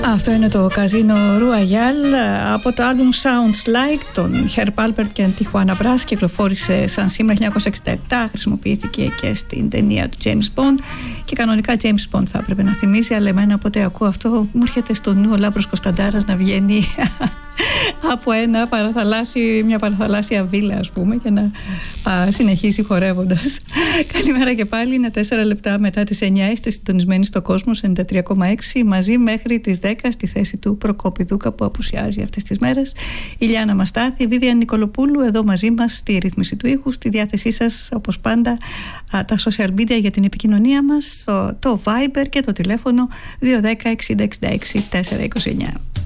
Αυτό είναι το Casino Royale από το album Sounds Like των Herb Alpert και Tijuana Brass. Κυκλοφόρησε σαν σήμερα 1967, χρησιμοποιήθηκε και στην ταινία του James Bond και κανονικά James Bond θα έπρεπε να θυμίζει, αλλά εμένα όποτε ακούω αυτό μου έρχεται στο νου ο Λάμπρος Κωνσταντάρας να βγαίνει από μια παραθαλάσσια βίλα, ας πούμε, και να συνεχίσει χορεύοντας. Καλημέρα και πάλι, είναι 4 λεπτά μετά τις 9, είστε συντονισμένοι στο Κόσμος 93,6 μαζί μέχρι τις 10 στη θέση του Προκόπη Δούκα που απουσιάζει αυτές τις μέρες. Η Λιάννα Μαστάθη, η Βίβια Νικολοπούλου εδώ μαζί μας στη ρύθμιση του ήχου, στη διάθεσή σας όπως πάντα τα social media για την επικοινωνία μας, το Viber και το τηλέφωνο 210 60 66 429.